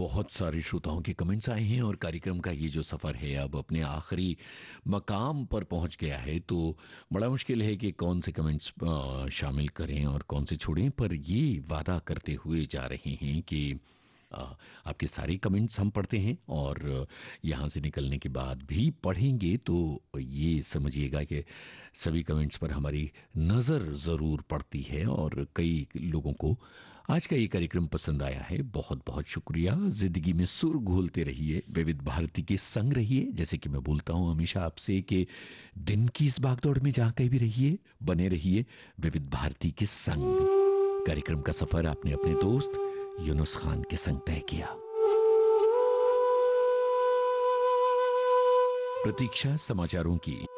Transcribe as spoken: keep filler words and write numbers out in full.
बहुत सारे श्रोताओं के कमेंट्स आए हैं और कार्यक्रम का ये जो सफर है अब अपने आखिरी मकाम पर पहुंच गया है, तो बड़ा मुश्किल है कि कौन से कमेंट्स अ, शामिल करें और कौन से छोड़ें। पर ये वादा करते हुए जा रहे हैं कि अ, आपके सारे कमेंट्स हम पढ़ते हैं और यहाँ से निकलने के बाद भी पढ़ेंगे, तो ये समझिएगा कि सभी कमेंट्स पर हमारी नज़र ज़रूर पड़ती है और कई लोगों को आज का ये कार्यक्रम पसंद आया है। बहुत बहुत शुक्रिया। जिंदगी में सुर घोलते रहिए, विविध भारती के संग रहिए। जैसे कि मैं बोलता हूँ हमेशा आपसे कि दिन की इस भागदौड़ में जहाँ कहीं भी रहिए, बने रहिए विविध भारती के संग। कार्यक्रम का सफर आपने अपने दोस्त यूनुस खान के संग तय किया। प्रतीक्षा समाचारों की।